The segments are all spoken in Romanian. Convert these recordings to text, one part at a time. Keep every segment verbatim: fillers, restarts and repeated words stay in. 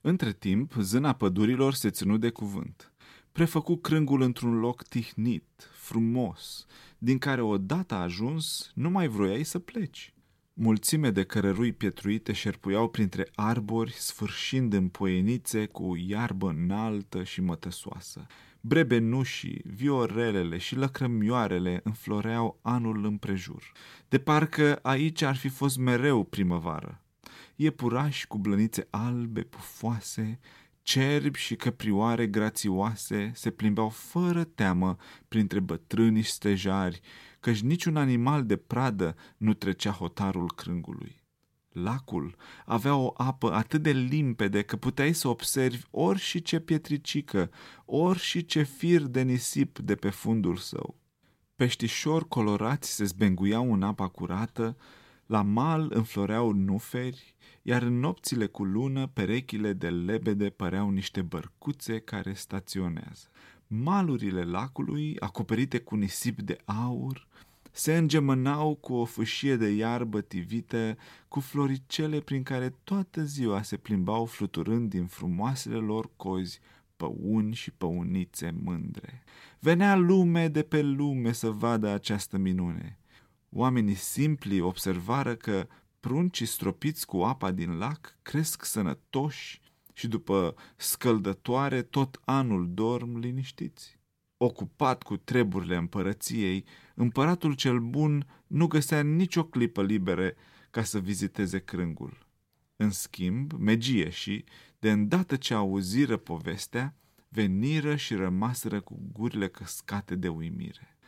Între timp, zâna pădurilor se ținu de cuvânt. Prefăcu crângul într-un loc tihnit, frumos, din care odată ajuns nu mai vroiai să pleci. Mulțime de cărărui pietruite șerpuiau printre arbori, sfârșind în poienițe cu iarbă înaltă și mătăsoasă. Brebenușii, viorelele și lăcrămioarele înfloreau anul împrejur. De parcă aici ar fi fost mereu primăvară. Iepurași cu blănițe albe, pufoase, cerbi și căprioare grațioase se plimbau fără teamă printre bătrâni și stejari, căci niciun animal de pradă nu trecea hotarul crângului. Lacul avea o apă atât de limpede că puteai să observi ori și ce pietricică, ori și ce fir de nisip de pe fundul său. Peștișori colorați se zbenguiau în apa curată, la mal înfloreau nuferi, iar în nopțile cu lună perechile de lebede păreau niște bărcuțe care staționează. Malurile lacului, acoperite cu nisip de aur, se îngemănau cu o fâșie de iarbă tivită, cu floricele prin care toată ziua se plimbau fluturând din frumoasele lor cozi păuni și păunițe mândre. Venea lume de pe lume să vadă această minune. Oamenii simpli observară că pruncii stropiți cu apa din lac cresc sănătoși și după scăldătoare tot anul dorm liniștiți. Ocupat cu treburile împărăției, împăratul cel bun nu găsea nicio clipă liberă ca să viziteze crângul. În schimb, megieșii, de îndată ce auziră povestea, veniră și rămaseră cu gurile căscate de uimire.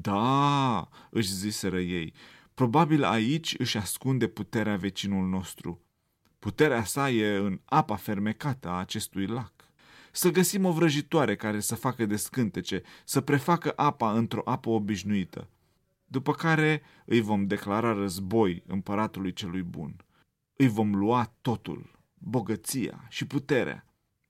Da, își ziseră ei, probabil aici își ascunde puterea vecinul nostru. Puterea sa e în apa fermecată a acestui lac. Să găsim o vrăjitoare care să facă descântece, să prefacă apa într-o apă obișnuită, după care îi vom declara război împăratului celui bun. Îi vom lua totul, bogăția și puterea.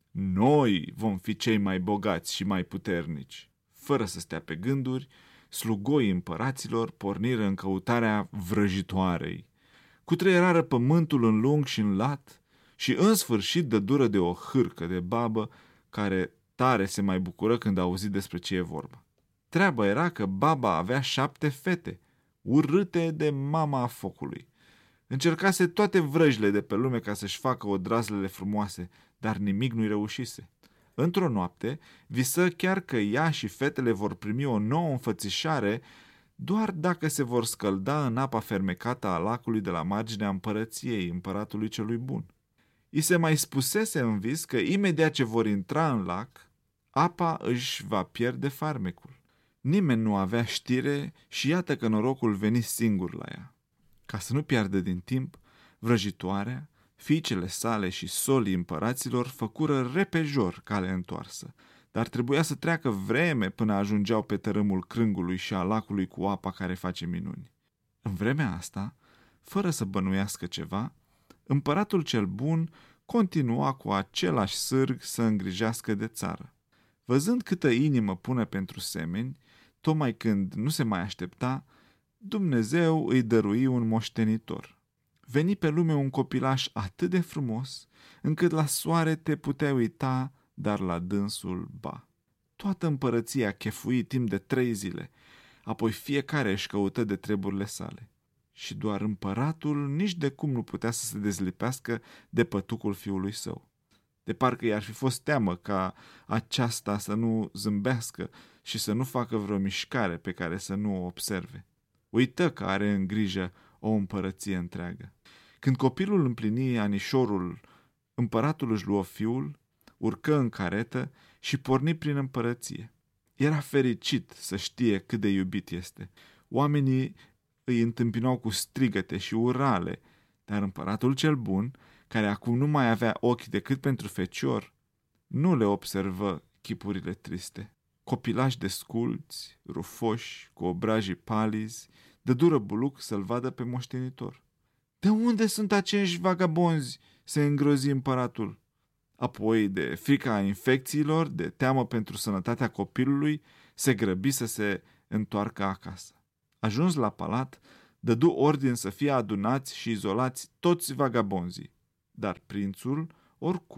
Noi vom fi cei mai bogați și mai puternici. Fără să stea pe gânduri, slugoii împăraților porniră în căutarea vrăjitoarei. Cutreierară pământul în lung și în lat și în sfârșit dădură de o hârcă de babă care tare se mai bucură când a auzit despre ce e vorba. Treaba era că baba avea șapte fete, urâte de mama focului. Încercase toate vrăjile de pe lume ca să-și facă odrazlele frumoase, dar nimic nu-i reușise. Într-o noapte, visă chiar că ea și fetele vor primi o nouă înfățișare doar dacă se vor scălda în apa fermecată a lacului de la marginea împărăției împăratului celui bun. I se mai spusese în vis că imediat ce vor intra în lac, apa își va pierde farmecul. Nimeni nu avea știre și iată că norocul veni singur la ea. Ca să nu piardă din timp, vrăjitoarea, fiicele sale și solii împăraților făcură repejor cale întoarsă, dar trebuia să treacă vreme până ajungeau pe tărâmul crângului și a lacului cu apa care face minuni. În vremea asta, fără să bănuiască ceva, împăratul cel bun continua cu același sârg să îngrijească de țară. Văzând câtă inimă pune pentru semeni, tocmai când nu se mai aștepta, Dumnezeu îi dărui un moștenitor. Veni pe lume un copilaș atât de frumos, încât la soare te puteai uita, dar la dânsul ba. Toată împărăția chefui timp de trei zile, apoi fiecare își căută de treburile sale. Și doar împăratul nici de cum nu putea să se dezlipească de pătucul fiului său. De parcă i-ar fi fost teamă ca aceasta să nu zâmbească și să nu facă vreo mișcare pe care să nu o observe. Uită că are în grijă o împărăție întreagă. Când copilul împlini anișorul, împăratul își luă fiul, urcă în caretă și porni prin împărăție. Era fericit să știe cât de iubit este. Oamenii îi întâmpinau cu strigăte și urale, dar împăratul cel bun, care acum nu mai avea ochi decât pentru fecior, nu le observă chipurile triste. Copilași desculți, rufoși, cu obrajii palizi, dădură buluc să-l vadă pe moștenitor. De unde sunt acești vagabonzi?" se îngrozi împăratul. Apoi, de frica infecțiilor, de teamă pentru sănătatea copilului, se grăbi să se întoarcă acasă. Ajuns la palat, dădu ordin să fie adunați și izolați toți vagabonzii, dar prințul, oricum,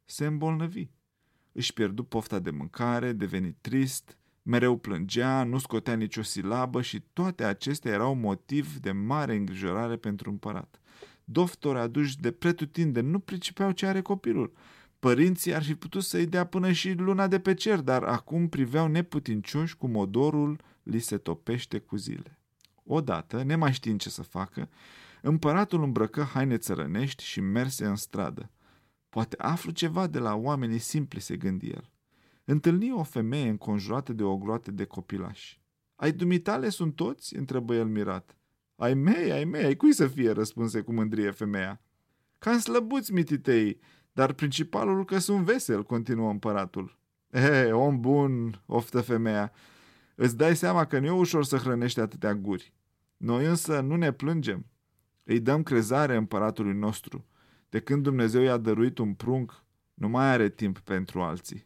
se îmbolnăvi. Își pierdu pofta de mâncare, deveni trist, mereu plângea, nu scotea nicio silabă și toate acestea erau motiv de mare îngrijorare pentru împărat. Doctori aduși de pretutindeni nu pricepeau ce are copilul. Părinții ar fi putut să-i dea până și luna de pe cer, dar acum priveau neputincioși cum odorul li se topește cu zile. Odată, nemai știind ce să facă, împăratul îmbrăcă haine țărănești și merse în stradă. Poate aflu ceva de la oamenii simpli, se gândi el. Întâlni o femeie înconjurată de o groată de copilași. Ai dumitale sunt toți?" întrebă el mirat. Ai mei, ai mei, ai cui să fie?" răspunse cu mândrie femeia. Cam slăbuți mititei, dar principalul că sunt vesel," continuă împăratul. E, om bun," oftă femeia, îți dai seama că nu e ușor să hrănești atâtea guri. Noi însă nu ne plângem. Îi dăm crezare împăratului nostru. De când Dumnezeu i-a dăruit un prunc, nu mai are timp pentru alții."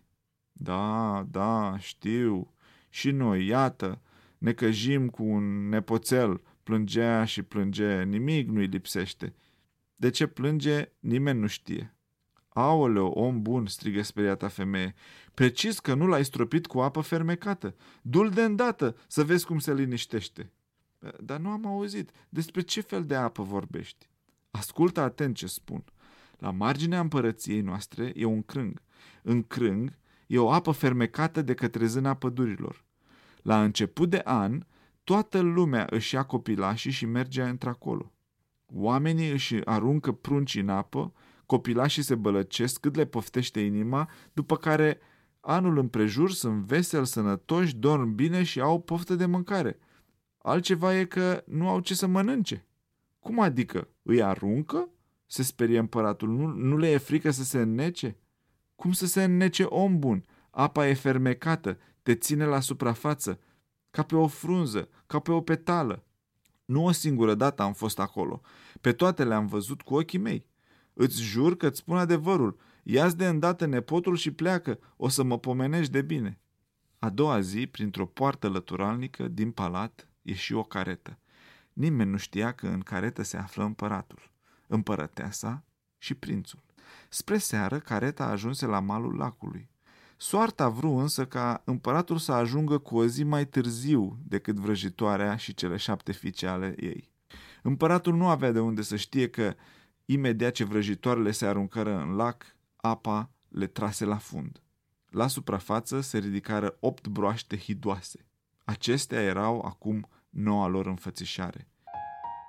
Da, da, știu. Și noi, iată, ne căjim cu un nepoțel, plângea și plânge, nimic nu-i lipsește. De ce plânge, nimeni nu știe. Aoleu, om bun, strigă speriata femeie, precis că nu l-ai stropit cu apă fermecată. Du-l de îndată să vezi cum se liniștește. Dar nu am auzit. Despre ce fel de apă vorbești? Ascultă atent ce spun. La marginea împărăției noastre e un crâng. În crâng e o apă fermecată de către zâna pădurilor. La început de an, toată lumea își ia copilașii și merge într-acolo. Oamenii își aruncă prunci în apă, copilașii se bălăcesc cât le poftește inima, după care anul împrejur sunt veseli, sănătoși, dorm bine și au poftă de mâncare. Altceva e că nu au ce să mănânce. Cum adică? Îi aruncă? Se sperie împăratul. Nu, nu le e frică să se înnece? Cum să se înnece, om bun? Apa e fermecată, te ține la suprafață, ca pe o frunză, ca pe o petală. Nu o singură dată am fost acolo. Pe toate le-am văzut cu ochii mei. Îți jur că îți spun adevărul. Ia-ți de îndată nepotul și pleacă. O să mă pomenești de bine. A doua zi, printr-o poartă lăturalnică din palat, ieși o caretă. Nimeni nu știa că în caretă se află împăratul, împărăteasa și prințul. Spre seară, careta ajunse la malul lacului. Soarta vru însă ca împăratul să ajungă cu o zi mai târziu decât vrăjitoarea și cele șapte fiice ale ei. Împăratul nu avea de unde să știe că, imediat ce vrăjitoarele se aruncară în lac, apa le trase la fund. La suprafață se ridicară opt broaște hidoase. Acestea erau acum noua lor înfățișare.